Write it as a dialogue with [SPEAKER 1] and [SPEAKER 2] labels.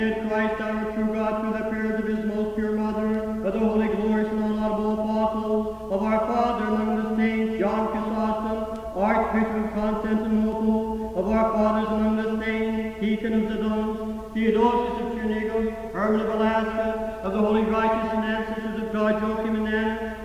[SPEAKER 1] Christ our true God, through the prayers of his most pure mother, of the holy, glorious, and unlaudable apostles, of our Father among the saints, John Chrysostom, Archbishop of Constantinople, of our fathers among the saints, Deacon of Zidon, Theodosius of Chernigoff, Herman of Alaska, of the holy, righteous, and ancestors of God, Joachim and Anna,